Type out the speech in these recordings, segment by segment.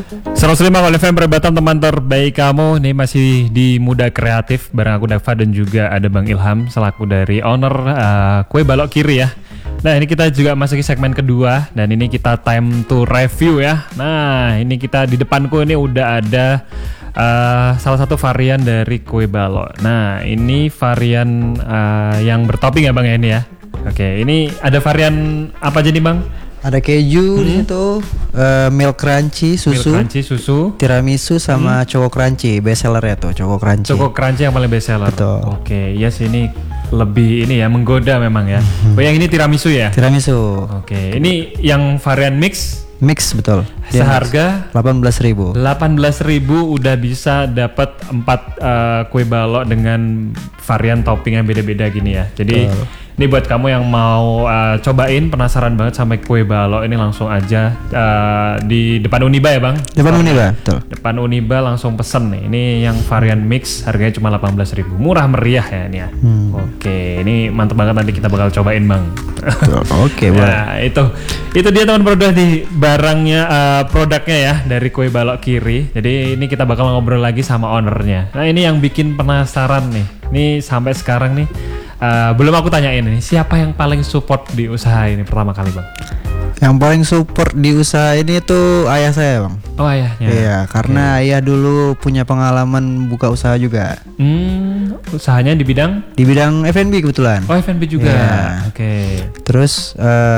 105 FM Perdebatan teman terbaik kamu. Ini masih di Muda Kreatif bareng aku Dava dan juga ada Bang Ilham selaku dari owner Kue Balok Kiri ya. Nah ini kita juga masuki segmen kedua dan ini kita time to review ya. Nah ini kita di depanku ini udah ada salah satu varian dari kue balok. Nah ini varian yang bertopping ya Bang ya ini ya. Oke ini ada varian apa aja nih Bang? Ada keju di situ, milk crunchy, susu, tiramisu sama choco crunchy, best seller ya tuh, choco crunchy. Choco crunchy yang paling best seller. Betul. Oke, yes ini lebih ini ya menggoda memang ya. Oh yang ini tiramisu ya? Tiramisu. Oke, ini yang varian mix betul. Seharga 18.000. 18.000 udah bisa dapat 4 kue balok dengan varian topping yang beda-beda gini ya. Jadi ini buat kamu yang mau cobain, penasaran banget sama kue balok ini langsung aja di depan Uniba ya Bang? Depan Uniba, betul. Depan Uniba langsung pesen nih. Ini yang varian mix harganya cuma 18.000. Murah meriah ya ini ya. Oke, ini mantep banget nanti kita bakal cobain Bang. Oke, nah, itu dia teman produk di barangnya produknya ya dari Kue Balok Kiri. Jadi ini kita bakal ngobrol lagi sama ownernya. Nah, ini yang bikin penasaran nih. Ini sampai sekarang nih belum aku tanyain nih, siapa yang paling support di usaha ini pertama kali Bang? Yang paling support di usaha ini tuh ayah saya Bang. Oh ayahnya? Iya, karena ayah dulu punya pengalaman buka usaha juga. Usahanya di bidang? Di bidang F&B kebetulan. Oh F&B juga, yeah. Oke. Terus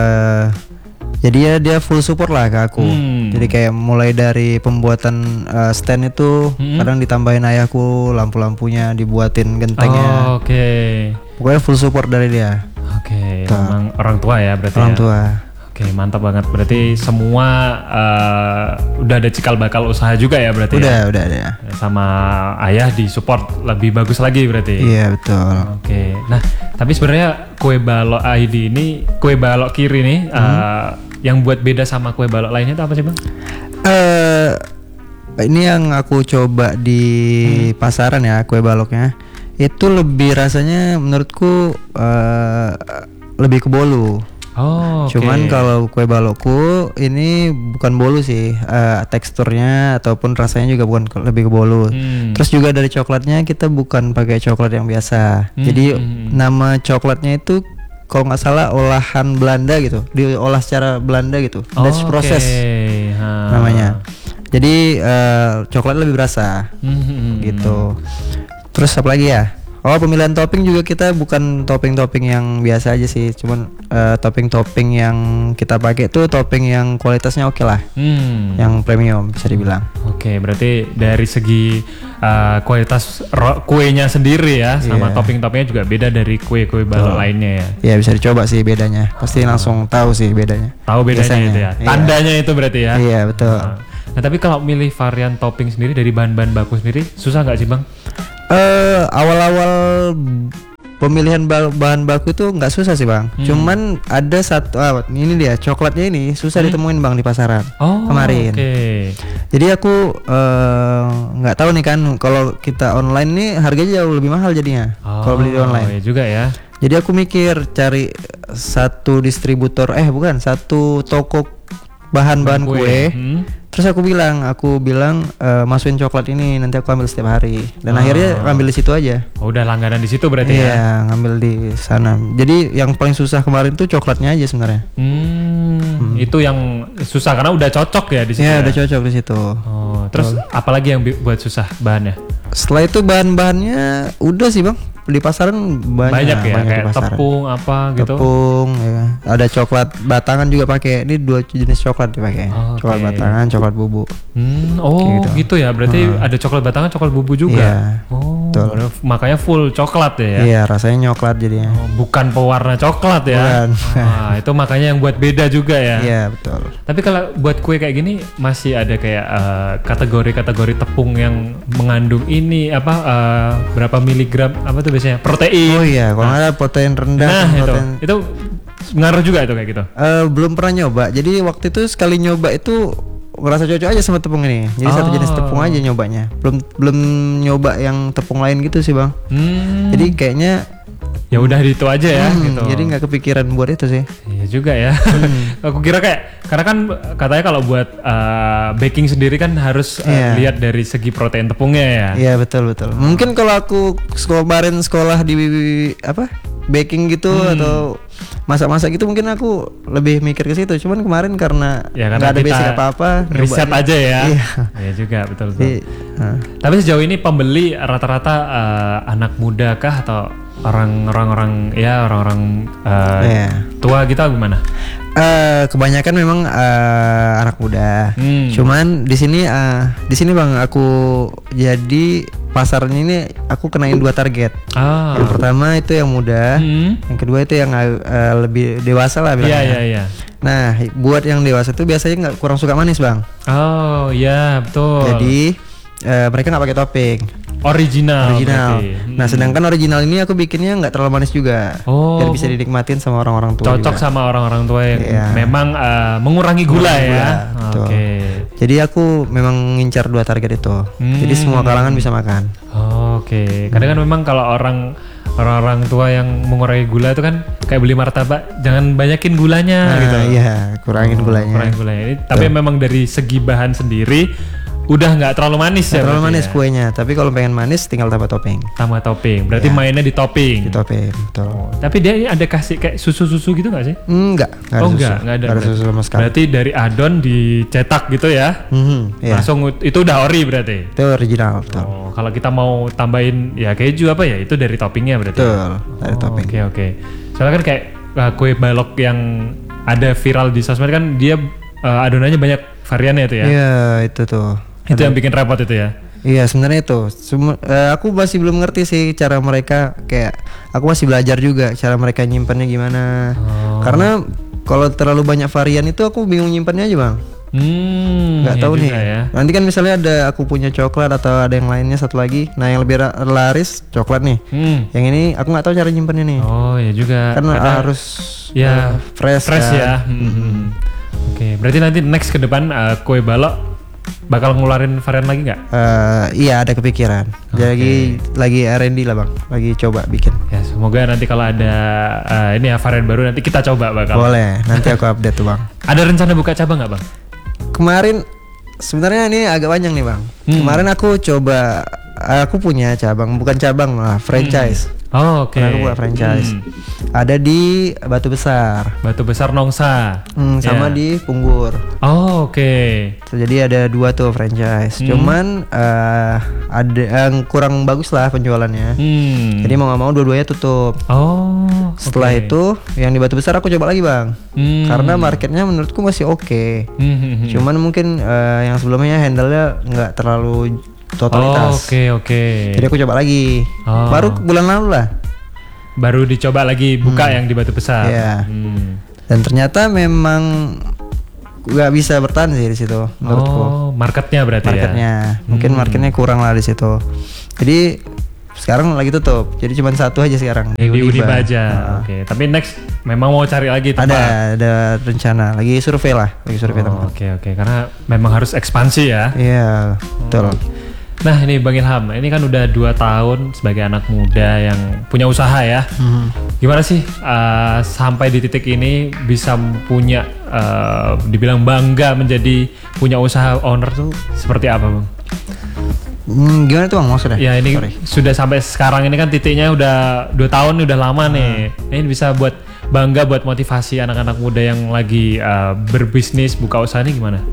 jadi dia full support lah ke aku. Jadi kayak mulai dari pembuatan stand itu kadang ditambahin ayahku, lampu-lampunya dibuatin gentengnya. Oke. Pokoknya full support dari dia. Oke. Memang orang tua ya berarti. Orang tua. Oke, mantap banget. Berarti semua udah ada cikal bakal usaha juga ya berarti. Udah ada. Sama ayah di support lebih bagus lagi berarti. Iya, betul. Oke. Nah, tapi sebenarnya kue balok ID ini, kue balok kiri nih yang buat beda sama kue balok lainnya itu apa sih, Bang? Ini yang aku coba di pasaran ya, kue baloknya. Itu lebih rasanya menurutku lebih ke bolu. Oh, cuman kalau kue balokku ini bukan bolu sih, teksturnya ataupun rasanya juga bukan lebih ke bolu. Terus juga dari coklatnya kita bukan pakai coklat yang biasa. Jadi nama coklatnya itu kalau nggak salah olahan Belanda gitu, diolah secara Belanda gitu, Dutch process namanya. Jadi coklat lebih berasa gitu. Terus apa lagi ya? Oh, pemilihan topping juga kita bukan topping-topping yang biasa aja sih, cuman topping-topping yang kita pakai tuh topping yang kualitasnya oke lah, yang premium bisa dibilang. Oke, berarti dari segi kualitas kuenya sendiri ya, sama topping-toppingnya juga beda dari kue-kue balok lainnya ya. Iya, bisa dicoba sih bedanya, pasti langsung tahu sih bedanya. Tahu bedanya biasanya. Itu ya, tandanya itu berarti ya. Iya betul. Nah tapi kalau milih varian topping sendiri dari bahan-bahan baku sendiri susah nggak sih Bang? Awal-awal pemilihan bahan baku itu nggak susah sih Bang. Cuman ada satu ini dia coklatnya ini susah ditemuin Bang di pasaran kemarin. Jadi aku nggak tahu nih kan kalau kita online nih harganya jauh lebih mahal jadinya kalau beli di online. Iya juga ya. Jadi aku mikir cari satu distributor satu toko bahan-bahan kue. Terus aku bilang masukin coklat ini nanti aku ambil setiap hari dan akhirnya ngambil di situ aja. Oh, udah langganan di situ berarti ya? Iya, ngambil di sana. Jadi yang paling susah kemarin tuh coklatnya aja sebenarnya. Itu yang susah karena udah cocok ya di situ. Iya, udah cocok di situ. Oh, terus apalagi yang buat susah bahannya? Setelah itu bahan-bahannya udah sih Bang. Di pasaran banyak ya, kayak tepung apa gitu. Tepung ya. Ada coklat batangan juga pakai. Ini 2 jenis coklat dipakai. Coklat batangan, coklat bubuk. Gitu ya. Berarti ada coklat batangan, coklat bubuk juga. Iya. Betul. Makanya full coklat ya. Iya, rasanya coklat jadinya. Bukan pewarna coklat ya. Bukan. Itu makanya yang buat beda juga ya. Iya, betul. Tapi kalau buat kue kayak gini masih ada kayak kategori-kategori tepung yang mengandung ini berapa miligram apa tuh biasanya protein. Oh iya, kalau ada protein rendah. Itu ngaruh juga itu kayak gitu. Belum pernah nyoba. Jadi waktu itu sekali nyoba itu ngerasa cocok aja sama tepung ini. Jadi satu jenis tepung aja nyobanya. Belum nyoba yang tepung lain gitu sih Bang. Jadi kayaknya ya udah itu aja ya gitu. Jadi nggak kepikiran buat itu sih. Iya juga ya. Aku kira kayak karena kan katanya kalau buat baking sendiri kan harus lihat dari segi protein tepungnya ya. Iya betul. Mungkin kalau aku kemarin sekolah di baking gitu atau masak-masak gitu mungkin aku lebih mikir ke situ. Cuman kemarin karena nggak ada basic apa-apa, riset aja ya. Iya juga betul. Tapi sejauh ini pembeli rata-rata anak muda kah atau orang-orang tua gitu gimana? Kebanyakan memang anak muda. Cuman di sini Bang, aku jadi pasarnya ini aku kenain 2 target. Yang pertama itu yang muda, yang kedua itu yang lebih dewasa lah bilangnya. Iya. Nah, buat yang dewasa itu biasanya nggak kurang suka manis Bang. Oh iya betul. Jadi mereka nggak pakai topping. Original. Nah, sedangkan original ini aku bikinnya nggak terlalu manis juga, biar bisa dinikmatin sama orang-orang tua. Cocok juga. Sama orang-orang tua yang memang mengurangi gula ya. Oke. Jadi aku memang ngincar 2 target itu. Jadi semua kalangan bisa makan. Oke. Kadang kan memang kalau orang-orang tua yang mengurangi gula itu kan kayak beli martabak, jangan banyakin gulanya gitu. Iya, kurangin gulanya. Tapi memang dari segi bahan sendiri udah nggak terlalu manis ya. Terlalu manis kuenya, tapi kalau pengen manis tinggal tambah topping. Berarti mainnya di topping. Betul. Tapi dia ada kasih kayak susu-susu gitu nggak sih? Enggak ada susu sama sekali. Berarti dari adon dicetak gitu ya? Langsung itu udah ori berarti? Itu original. Betul. Kalau kita mau tambahin ya keju apa ya, itu dari toppingnya berarti? Betul, dari topping. Oke. Soalnya kan kayak kue balok yang ada viral di sosmed kan dia adonannya banyak variannya itu ya? Iya, itu tuh. Itu yang bikin repot itu ya? Iya sebenarnya itu. Aku masih belum ngerti sih cara mereka, kayak aku masih belajar juga cara mereka nyimpannya gimana. Karena kalau terlalu banyak varian itu aku bingung nyimpannya aja Bang. Nggak tahu nih. Ya. Nanti kan misalnya ada aku punya coklat atau ada yang lainnya satu lagi. Nah yang lebih laris coklat nih. Yang ini aku nggak tahu cara nyimpannya nih. Oh ya juga. Karena harus fresh kan. Ya. Oke, berarti nanti next ke depan kue balok bakal ngeluarin varian lagi nggak? Iya ada kepikiran. Jadi lagi R&D lah Bang, lagi coba bikin. Ya semoga nanti kalau ada ini ya varian baru nanti kita coba bakal. Boleh, nanti aku update tuh Bang. Ada rencana buka cabang nggak Bang? Kemarin sebenarnya ini agak panjang nih Bang. Kemarin aku coba, aku punya cabang, bukan cabang lah, franchise. Oke. Aku buat franchise. Ada di Batu Besar. Batu Besar Nongsa. Sama di Punggur. Oke. Jadi ada 2 tuh franchise. Cuman ada yang kurang bagus lah penjualannya. Jadi mau nggak mau dua-duanya tutup. Setelah itu yang di Batu Besar aku coba lagi Bang. Karena marketnya menurutku masih oke. Cuman mungkin yang sebelumnya handle-nya nggak terlalu totalitas. Oke. Jadi aku coba lagi. Baru bulan lalu lah. Baru dicoba lagi buka yang di Batu Besar. Iya. Dan ternyata memang nggak bisa bertahan sih di situ menurutku. Marketnya berarti ya. Mungkin marketnya kurang lah di situ. Jadi sekarang lagi tutup. Jadi cuma satu aja sekarang. Di Uniba aja. Oke. Tapi next memang mau cari lagi tempat. Ada rencana. Lagi survei tempat. Oke. Karena memang harus ekspansi ya. Iya, betul. Nah ini Bang Ilham, ini kan udah 2 tahun sebagai anak muda yang punya usaha ya. Gimana sih sampai di titik ini bisa punya dibilang bangga menjadi punya usaha owner tuh seperti apa Bang? Gimana tuh Bang maksudnya? Ya ini sudah sampai sekarang ini kan titiknya udah 2 tahun udah lama nih. Ini bisa buat bangga, buat motivasi anak-anak muda yang lagi berbisnis buka usaha ini gimana?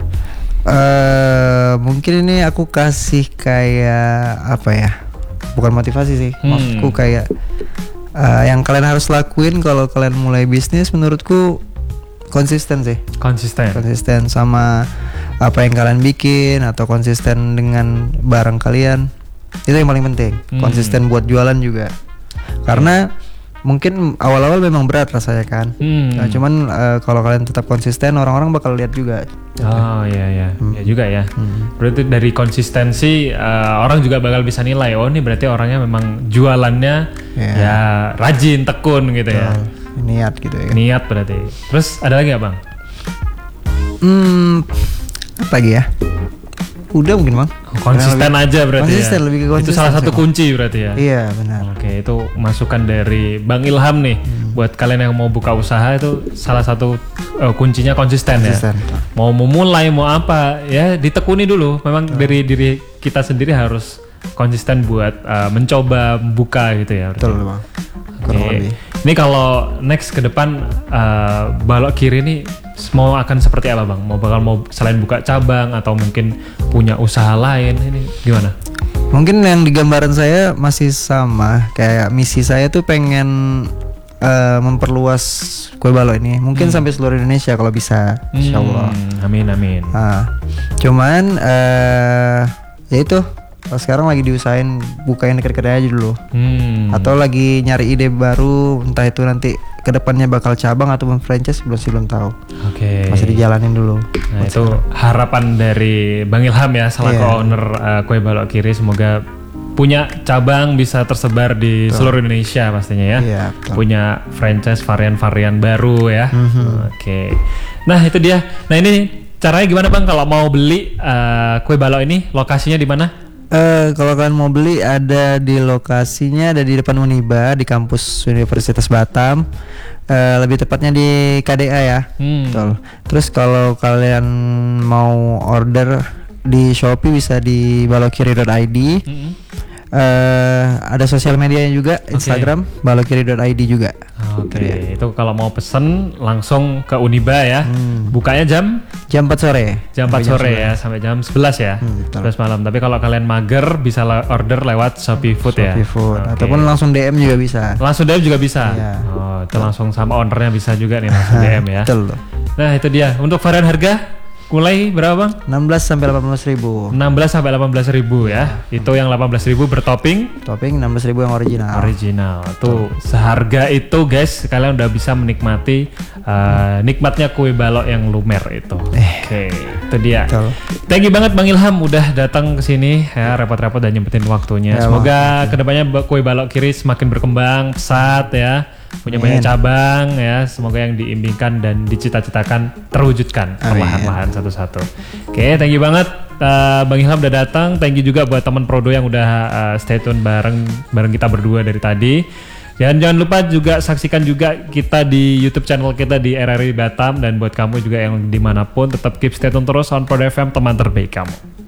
Mungkin ini aku kasih kayak apa ya, bukan motivasi sih, maksudku kayak yang kalian harus lakuin kalau kalian mulai bisnis menurutku konsisten sih. Konsisten sama apa yang kalian bikin atau konsisten dengan barang kalian, itu yang paling penting. Konsisten buat jualan juga, karena mungkin awal-awal memang berat rasanya kan. Nah, cuman kalau kalian tetap konsisten, orang-orang bakal lihat juga. Iya juga ya. Berarti dari konsistensi orang juga bakal bisa nilai. Oh ini berarti orangnya memang jualannya ya rajin, tekun gitu. Betul. Ya. Niat gitu ya. Niat berarti. Terus ada lagi nggak Bang? Apa lagi ya? Udah mungkin Bang. Konsisten aja berarti. Konsisten, lebih ke konsisten. Itu salah satu kunci berarti ya. Iya benar. Oke. Oke, itu masukan dari Bang Ilham nih. Buat kalian yang mau buka usaha itu salah satu kuncinya konsisten ya. Mau memulai mau apa ya ditekuni dulu. Memang dari diri kita sendiri harus konsisten buat mencoba buka gitu ya. Betul Bang. Oke. Ini kalau next ke depan Balok Kiri ini mau akan seperti apa Bang? Mau selain buka cabang atau mungkin punya usaha lain, ini gimana? Mungkin yang di gambaran saya masih sama, kayak misi saya tuh pengen memperluas kue balok ini mungkin sampai seluruh Indonesia kalau bisa, insyaallah. Amin. Cuman ya itu sekarang lagi diusahain bukain dekat-dekat aja dulu, atau lagi nyari ide baru, entah itu nanti kedepannya bakal cabang ataupun franchise, belum tahu. Oke. Masih dijalanin dulu. Nah itu harapan dari Bang Ilham ya selaku owner Kue Balok Kiri, semoga punya cabang bisa tersebar di seluruh Indonesia pastinya ya. Iya, punya franchise varian-varian baru ya. Oke. Nah itu dia. Nah ini caranya gimana Bang kalau mau beli Kue Balok ini? Lokasinya di mana? Kalau kalian mau beli, ada di lokasinya, ada di depan Uniba di kampus Universitas Batam. Lebih tepatnya di KDA ya. Betul. Terus kalau kalian mau order di Shopee bisa di balokiri.id. Ada sosial medianya juga, Instagram balokiri.id juga. Oke. Itu kalau mau pesen langsung ke Uniba ya. Bukanya jam 4 sore. Jam 4 sore ya sampai jam 11 ya. 11 malam. Tapi kalau kalian mager bisa order lewat Shopee Food ya. Shopee Food. Ataupun langsung DM juga bisa. Langsung DM juga bisa. Iya. Oh, itu langsung sama ownernya bisa juga nih langsung DM ya. Betul. Nah, itu dia. Untuk varian harga mulai berapa Bang? 16 sampai 18 ribu. 16 sampai 18 ribu ya. Itu yang 18 ribu bertopping. Topping 16 ribu yang original. Tuh seharga itu guys, kalian udah bisa menikmati nikmatnya kue balok yang lumer itu. Oke, itu dia. Betul. Thank you banget Bang Ilham udah datang ke sini ya, repot-repot dan nyempetin waktunya. Ya, semoga kedepannya kue balok Kiri semakin berkembang pesat ya. Punya banyak cabang ya, semoga yang diimpikan dan dicita-citakan terwujudkan perlahan-lahan satu-satu. Oke, thank you banget Bang Ilham udah datang. Thank you juga buat teman Prodo yang udah stay tune bareng kita berdua dari tadi. Jangan lupa juga saksikan juga kita di YouTube channel kita di RRI Batam, dan buat kamu juga yang dimanapun tetap keep stay tune terus on Prodo FM, teman terbaik kamu.